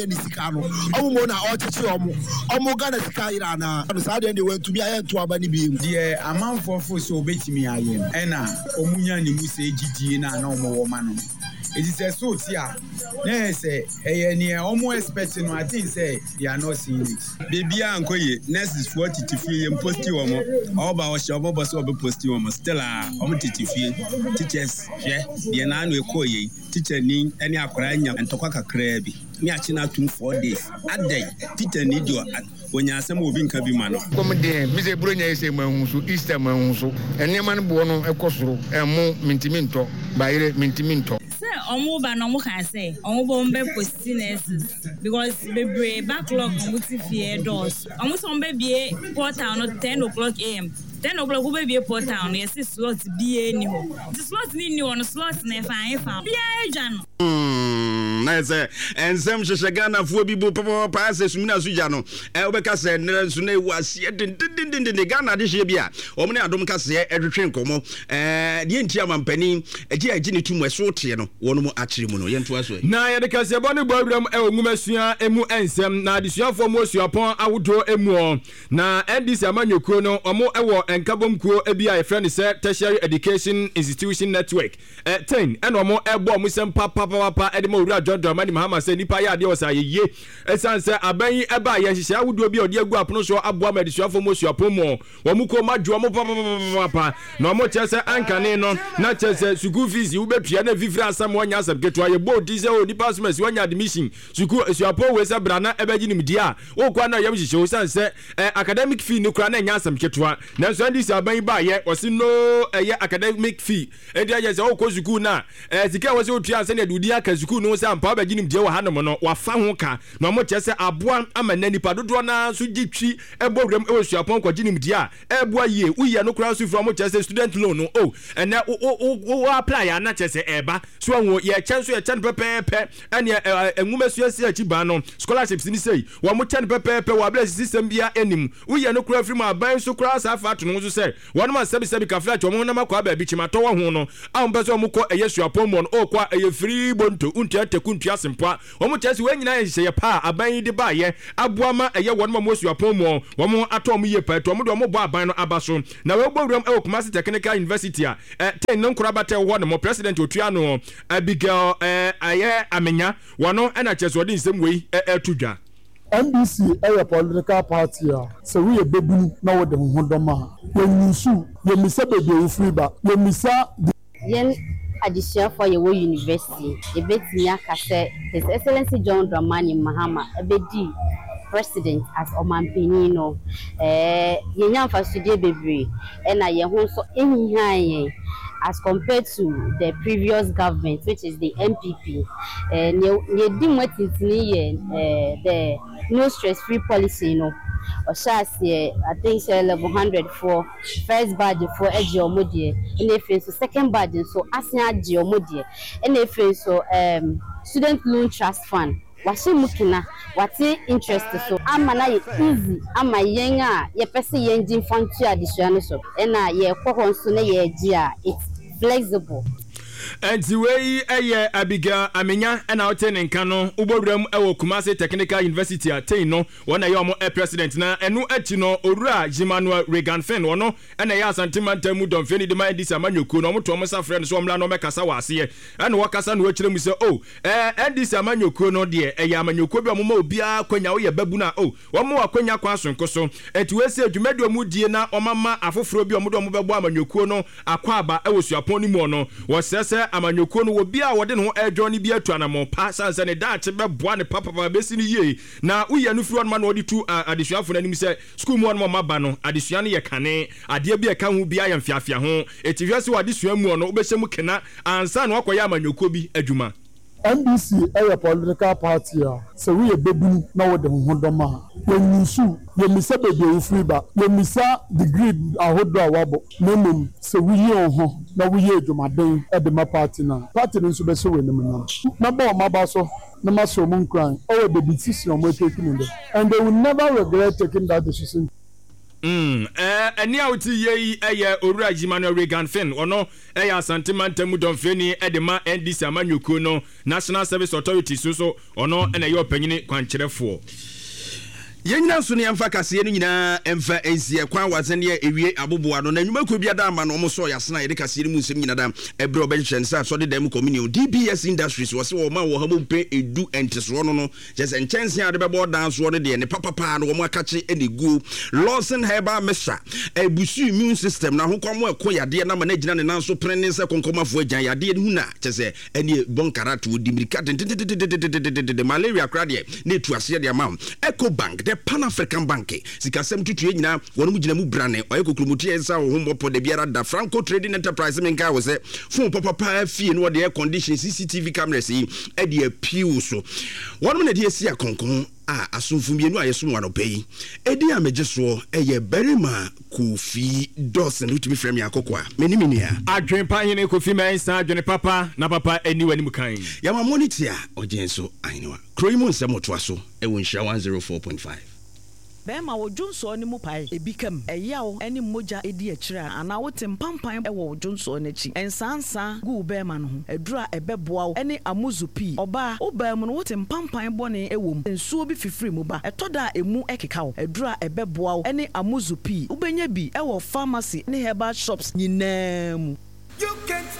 ni sika no omo na ochichi omo Ghana sika ira na no sa de we to be aye to aba ni bi de amanfo fo so obetimi aye ena omunya ni musa ejidie na omo wo ma no it is a so tia na say ne omo expect no I think say they are not seeing it baby ankoye next is 40 to fee posti omo oba o she omo boss obo posti omo still omo titifie teachers hwe de na no ekoye teacher ni ene akora nya ntokwa kakra bi me achi na 4 days adai teacher ni dio onya asem obi nka bi ma no kom de mi se bronya ese manhuso easter manhuso ene man bo no ekosoro emo mintiminto bayire mintiminto omo ba no mo kan say omo bo mbe postiness because be backlog omo ti fear doors omo so mbe bie portal no 10 o'clock am 10 o'clock we be portal no yes slot bie ni ho the slot ni on slot na fa bie edwa no na say ensem hwehwe Ghana fo bi bo papa se sumina suja no obeka se ne su na ewase din Ghana de hye bia omo ne adom ka se ehwehwe nkomo de ntia mampani agi ne tumu eso tie no wono mu akire mu no yento aso na ye de ka se bone bo awram nwumasua emu ensem na adesuafo mu osuapon awodo emu na ndc amanyokuro no omo ewo enkabomkuo ebia e friend se tertiary education institution network 10 and omo ebo musem papa edema owura John Dramani Mahama se nipa ya de osaye esanse aban eba ye hihye awodo bi odi agu apono so aboa madisuafo mu osuapon mu omo ko madwo omo papa na omo chese ankane no na chese school fees wu betua na vivra asam wanya asam keto aye bo dize o nipa so mesi wanya admission school osuapon we se bra na ebeji nim dia o kwa na yam hihye o sanse academic fee ni kura na nya asam keto na so ndi se aban ba ye o si no ye academic fee e dia ye se o ko school na sika wo se otua se na dudi aka school no se ampa ba ginim die wo hanom no wa fa ho ka na mo chese aboa amana nipa dodo na so gitwi ebowram e osuapon kwa ginim dia eboa ye uye no kura so from mo chese student loan no o ene o apply ya na chese eba so wo ye chenso ye chen pepepe ene enwumasu si achi ba no scholarships ni sei wo mo chen pepepe wa bless system bia enim uye no kura from aban so kura sa fa to no so sei wono ma sebi kafla to mo na makwa ba bi chimato wo ho no ampeso mo ko eyesuapon mo no o kwa eye free bonto untia tekuntua sempoa wo mo chese we nyina ye ye pa aban de ba ye aboama eye wono mo suapon mo wo mo atom ye pa to mo do mo bo aban no abaso na we gbowram e Kumasi Technical University a 10 no nkura bate wo no mo president otua no Abigail aye amenya wono na chese odi nsem wei etudwa NDC a political party so we bebu na wo de hodoma yenyusu yemisa bebe ofri ba yemisa yen addition for your university e betimi aka say His Excellency John Dramani Mahama ebedi president as omanpeni no yenya mfasudie bebre na ye ho so enhihan as compared to the previous government, which is the MPP. The no stress-free policy, I think level 100 for first budget for Ejiomodie, and if it's second budget, so Asnya Ejiomodie, and if it's student loan trust fund. Washi mukina wati interest so amana easy ama yenga ye pese yenjin fantu addition so na ye kokon so na ye gia it's flexible. Antiwei eye Abigail amenya na oten nka no ubowram ewo Kumasi Technical University atain no wona ye omo president na enu achi no Owura Emmanuel Regan Finn wono na ye asantimanta mu don feni de ma ndisa amanyoko no omoto omo sa friend so omla no mekasa wase na wakasa no akire mu se ndisa amanyoko no de eye amanyoko bi omo obia kwanya wo ye babu na omo wakwanya kwa sonko so etiwese adwumadu mu die na omama afoforo bi omo do omo bebo amanyoko no akwa aba ewo suapon ni mu no wo sese amanyoko no wo bia wode no edwon ni bia tuanamo pa sanse ne dache beboa ne papa besi ni ye na uye no firo no ma no odi tu adesuafo nanim se school mu no maba no adesua no ye kane ade bia ka hu bia ye mfiafia ho etihwese wadesua mu no obehye kena ansa no akoya amanyoko bi adwuma NDC a political party so we bebu na wo de hodoma yenyusu yemisa bebe ofri ba yemisa degree ahodo awabo nemum so we ye ho na we ye adwumaden e de ma party na nso be so we nem na ba o maba so na maso mun cry the decision we taking in there and they will never regret taking that decision. Eni auti ye eye Owura Jimano Regan Finn ono eye Asante Mantamu Domfeni edema NDC amanyoko no National Service Authority so ono ena ye opanyini kwankyerefo. Yenya so ne yamfa kase ne nyina emfa ensie kwan wazene ewie aboboa no na nwuma ko bia da ama no mo so yasena ye kase ne mu nsem nyina da ebre obenchen sa so de dem community DBS Industries wo se wo ma wo ha mpe edu enteso no just enchense ade bebo dan so de ne papa no wo mo akache ene guo Lawson Herbal Mesha ebusu immune system na hokom ekọ yade na ma na gina ne nan so prene se konkomafo agyan yade hu na chese ene bonkarato dimirika de malaria krade ne tuase de ama EcoBank Pan African Bank sikasem tutu nyina wonu gina mu brane oyekokromuti ensa wo hombo de biara da Franco Trading Enterprise menka wo se fun papa fie no de air condition CCTV cameras yi e de apiu so wonu na de esi akonkon asumfu mienu ayeso wano pay edi amejeso eye berima Kofi Dawson utimi frame yakokwa meniminia adwen pa hene Kofi mensa adwen papa na papa eni wani mukan ya ma monitor ojenso ainewa kroimo nsemoto aso e wonsha 104.5 Bema wo Johnson ni mu pai ebikam eyawo eni moja edi akira ana wote mpampan wo Johnson n'echi ensansa gu bema no ho edura ebeboa wo eni amuzupi oba obam no wote mpampan bone ewom ensuo bi fifiri mu ba etoda emu ekeka wo edura ebeboa wo eni amuzupi ubenya bi ewo pharmacy ne herbal shops nyinaa mu. You can't